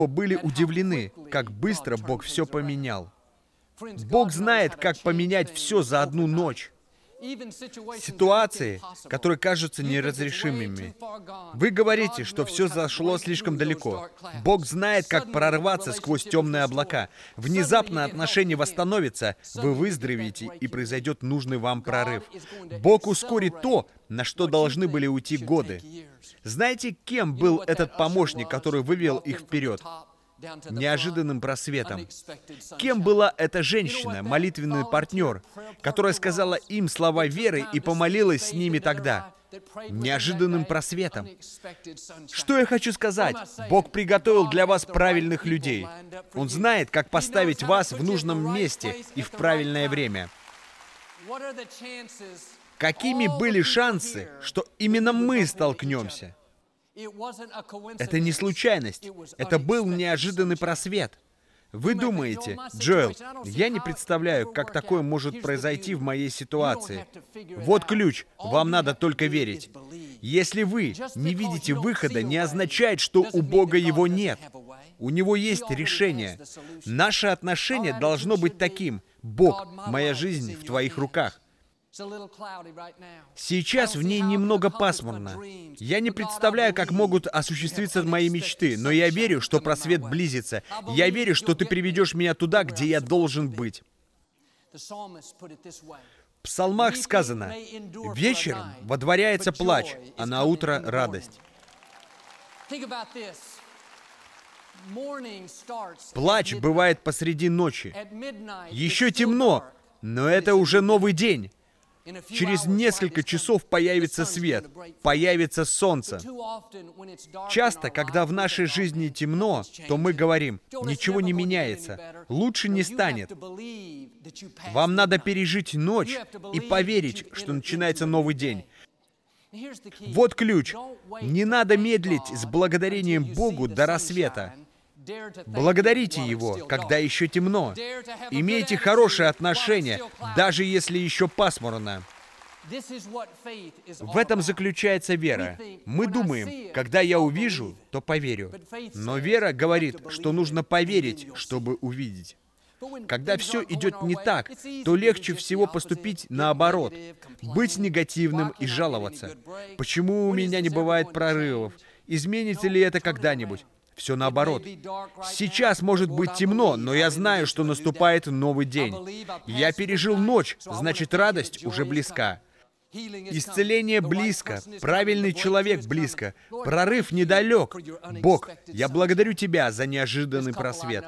были удивлены, как быстро Бог все поменял. Бог знает, как поменять все за одну ночь. Ситуации, которые кажутся неразрешимыми. Вы говорите, что все зашло слишком далеко. Бог знает, как прорваться сквозь темные облака. Внезапно отношения восстановятся, вы выздоровеете, и произойдет нужный вам прорыв. Бог ускорит то, на что должны были уйти годы. Знаете, кем был этот помощник, который вывел их вперед? Неожиданным просветом. Кем была эта женщина, молитвенный партнер, которая сказала им слова веры и помолилась с ними тогда? Неожиданным просветом. Что я хочу сказать? Бог приготовил для вас правильных людей. Он знает, как поставить вас в нужном месте и в правильное время. Какими были шансы, что именно мы столкнемся? Это не случайность. Это был неожиданный просвет. Вы думаете, Джоэл, я не представляю, как такое может произойти в моей ситуации. Вот ключ. Вам надо только верить. Если вы не видите выхода, не означает, что у Бога его нет. У Него есть решение. Наше отношение должно быть таким. Бог, моя жизнь в Твоих руках. Сейчас в ней немного пасмурно. Я не представляю, как могут осуществиться мои мечты, но я верю, что просвет близится. Я верю, что Ты приведешь меня туда, где я должен быть. В псалмах сказано: «Вечером водворяется плач, а на утро радость». Плач бывает посреди ночи. Еще темно, но это уже новый день. Через несколько часов появится свет, появится солнце. Часто, когда в нашей жизни темно, то мы говорим: ничего не меняется, лучше не станет. Вам надо пережить ночь и поверить, что начинается новый день. Вот ключ. Не надо медлить с благодарением Богу до рассвета. Благодарите Его, когда еще темно. Имейте хорошие отношения, даже если еще пасмурно. В этом заключается вера. Мы думаем, когда я увижу, то поверю. Но вера говорит, что нужно поверить, чтобы увидеть. Когда все идет не так, то легче всего поступить наоборот, быть негативным и жаловаться. Почему у меня не бывает прорывов? Изменится ли это когда-нибудь? Все наоборот. Сейчас может быть темно, но я знаю, что наступает новый день. Я пережил ночь, значит, радость уже близка. Исцеление близко, правильный человек близко, прорыв недалек. Бог, я благодарю Тебя за неожиданный просвет.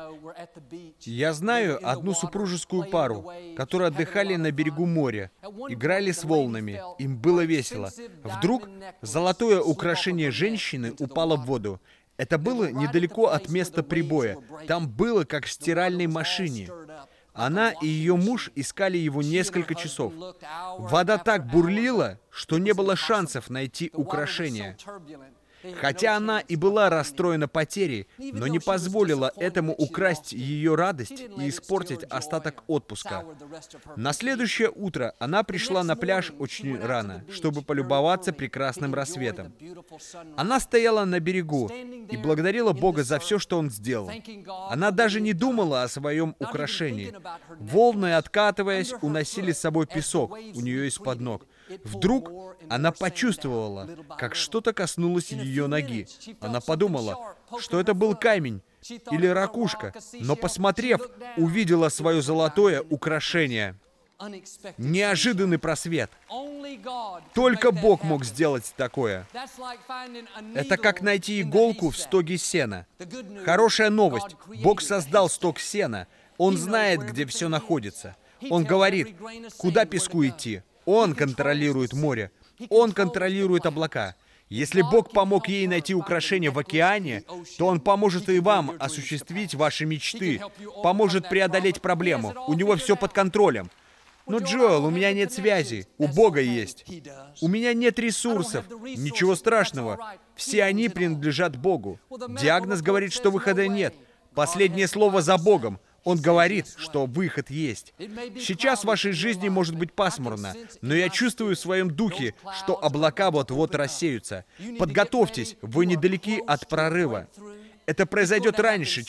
Я знаю одну супружескую пару, которые отдыхали на берегу моря, играли с волнами, им было весело. Вдруг золотое украшение женщины упало в воду. Это было недалеко от места прибоя. Там было, как в стиральной машине. Она и ее муж искали его несколько часов. Вода так бурлила, что не было шансов найти украшение. Хотя она и была расстроена потерей, но не позволила этому украсть ее радость и испортить остаток отпуска. На следующее утро она пришла на пляж очень рано, чтобы полюбоваться прекрасным рассветом. Она стояла на берегу и благодарила Бога за все, что Он сделал. Она даже не думала о своем украшении. Волны, откатываясь, уносили с собой песок у нее из-под ног. Вдруг она почувствовала, как что-то коснулось ее ноги. Она подумала, что это был камень или ракушка, но, посмотрев, увидела свое золотое украшение. Неожиданный просвет. Только Бог мог сделать такое. Это как найти иголку в стоге сена. Хорошая новость. Бог создал стог сена. Он знает, где все находится. Он говорит, куда песку идти. Он контролирует море. Он контролирует облака. Если Бог помог ей найти украшение в океане, то Он поможет и вам осуществить ваши мечты, поможет преодолеть проблему. У Него все под контролем. Но, Джоэл, у меня нет связи. У Бога есть. У меня нет ресурсов. Ничего страшного. Все они принадлежат Богу. Диагноз говорит, что выхода нет. Последнее слово за Богом. Он говорит, что выход есть. Сейчас в вашей жизни может быть пасмурно, но я чувствую в своем духе, что облака вот-вот рассеются. Подготовьтесь, вы недалеки от прорыва. это произойдет раньше,